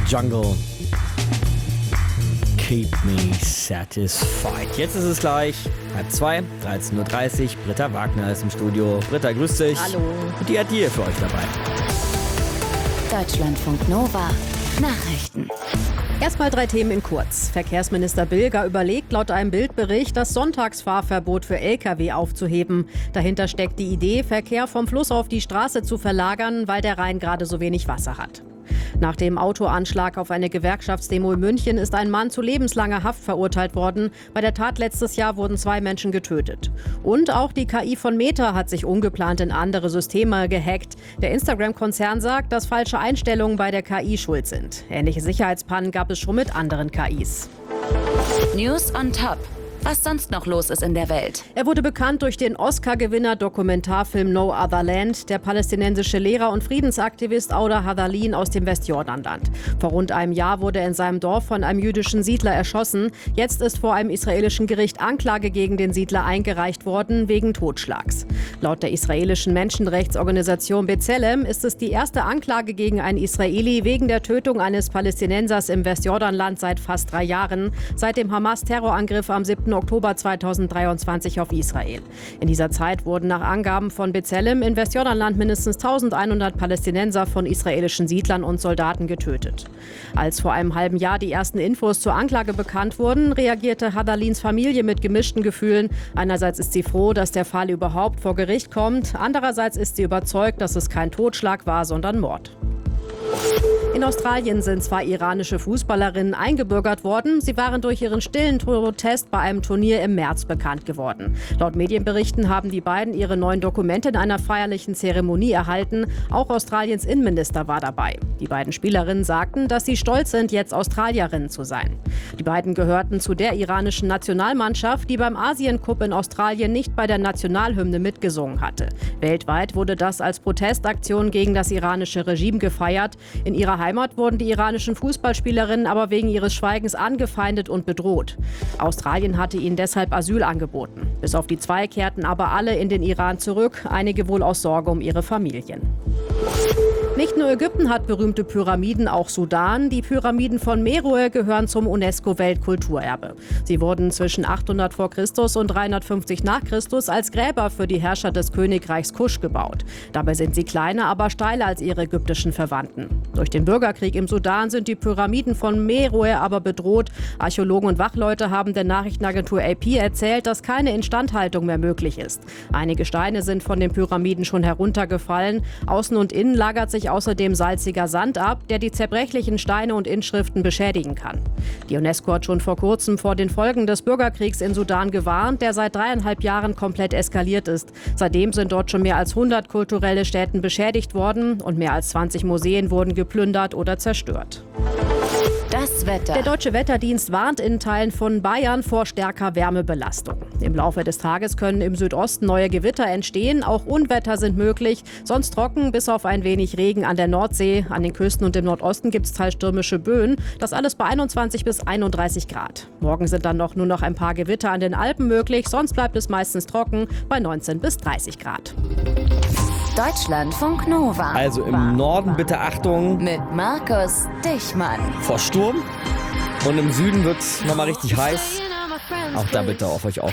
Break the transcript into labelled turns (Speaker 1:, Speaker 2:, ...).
Speaker 1: Jungle. Keep me satisfied. Jetzt ist es gleich 1:30, 13:30 Uhr. Britta Wagner ist im Studio. Britta, grüß dich.
Speaker 2: Hallo.
Speaker 1: Und die hat die hier für euch dabei.
Speaker 3: Deutschlandfunk Nova. Nachrichten.
Speaker 2: Erstmal 3 Themen in kurz. Verkehrsminister Bilger überlegt laut einem Bildbericht, das Sonntagsfahrverbot für Lkw aufzuheben. Dahinter steckt die Idee, Verkehr vom Fluss auf die Straße zu verlagern, weil der Rhein gerade so wenig Wasser hat. Nach dem Autoanschlag auf eine Gewerkschaftsdemo in München ist ein Mann zu lebenslanger Haft verurteilt worden. Bei der Tat letztes Jahr wurden 2 Menschen getötet. Und auch die KI von Meta hat sich ungeplant in andere Systeme gehackt. Der Instagram-Konzern sagt, dass falsche Einstellungen bei der KI schuld sind. Ähnliche Sicherheitspannen gab es schon mit anderen KIs.
Speaker 3: News on Top. Was sonst noch los ist in der Welt.
Speaker 2: Er wurde bekannt durch den Oscar-Gewinner Dokumentarfilm No Other Land. Der palästinensische Lehrer und Friedensaktivist Auda Hadalin aus dem Westjordanland. Vor rund einem Jahr wurde er in seinem Dorf von einem jüdischen Siedler erschossen. Jetzt ist vor einem israelischen Gericht Anklage gegen den Siedler eingereicht worden, wegen Totschlags. Laut der israelischen Menschenrechtsorganisation B'Tselem ist es die erste Anklage gegen einen Israeli wegen der Tötung eines Palästinensers im Westjordanland seit fast 3 Jahren, seit dem Hamas-Terrorangriff am 7. Oktober 2023 auf Israel. In dieser Zeit wurden nach Angaben von B'Tselem in Westjordanland mindestens 1100 Palästinenser von israelischen Siedlern und Soldaten getötet. Als vor einem halben Jahr die ersten Infos zur Anklage bekannt wurden, reagierte Hadalins Familie mit gemischten Gefühlen. Einerseits ist sie froh, dass der Fall überhaupt vor Gericht kommt. Andererseits ist sie überzeugt, dass es kein Totschlag war, sondern Mord. In Australien sind 2 iranische Fußballerinnen eingebürgert worden. Sie waren durch ihren stillen Protest bei einem Turnier im März bekannt geworden. Laut Medienberichten haben die beiden ihre neuen Dokumente in einer feierlichen Zeremonie erhalten. Auch Australiens Innenminister war dabei. Die beiden Spielerinnen sagten, dass sie stolz sind, jetzt Australierinnen zu sein. Die beiden gehörten zu der iranischen Nationalmannschaft, die beim Asien-Cup in Australien nicht bei der Nationalhymne mitgesungen hatte. Weltweit wurde das als Protestaktion gegen das iranische Regime gefeiert. In ihrer Heimat wurden die iranischen Fußballspielerinnen aber wegen ihres Schweigens angefeindet und bedroht. Australien hatte ihnen deshalb Asyl angeboten. Bis auf die 2 kehrten aber alle in den Iran zurück, einige wohl aus Sorge um ihre Familien. Nicht nur Ägypten hat berühmte Pyramiden, auch Sudan. Die Pyramiden von Meroe gehören zum UNESCO-Weltkulturerbe. Sie wurden zwischen 800 vor Christus und 350 nach Christus als Gräber für die Herrscher des Königreichs Kusch gebaut. Dabei sind sie kleiner, aber steiler als ihre ägyptischen Verwandten. Durch den Bürgerkrieg im Sudan sind die Pyramiden von Meroe aber bedroht. Archäologen und Wachleute haben der Nachrichtenagentur AP erzählt, dass keine Instandhaltung mehr möglich ist. Einige Steine sind von den Pyramiden schon heruntergefallen. Außen und innen lagert sich außerdem salziger Sand ab, der die zerbrechlichen Steine und Inschriften beschädigen kann. Die UNESCO hat schon vor kurzem vor den Folgen des Bürgerkriegs in Sudan gewarnt, der seit 3,5 Jahren komplett eskaliert ist. Seitdem sind dort schon mehr als 100 kulturelle Stätten beschädigt worden und mehr als 20 Museen wurden geplündert oder zerstört.
Speaker 3: Das Wetter.
Speaker 2: Der Deutsche Wetterdienst warnt in Teilen von Bayern vor stärker Wärmebelastung. Im Laufe des Tages können im Südosten neue Gewitter entstehen. Auch Unwetter sind möglich, sonst trocken, bis auf ein wenig Regen an der Nordsee. An den Küsten und im Nordosten gibt es teils stürmische Böen. Das alles bei 21 bis 31 Grad. Morgen sind dann nur noch ein paar Gewitter an den Alpen möglich. Sonst bleibt es meistens trocken bei 19 bis 30 Grad.
Speaker 3: Deutschlandfunk Nova.
Speaker 1: Also im Norden bitte Achtung
Speaker 3: Mit Markus Dichmann.
Speaker 1: vor Sturm. Und im Süden wird es nochmal richtig heiß. Auch da bitte auf euch auf.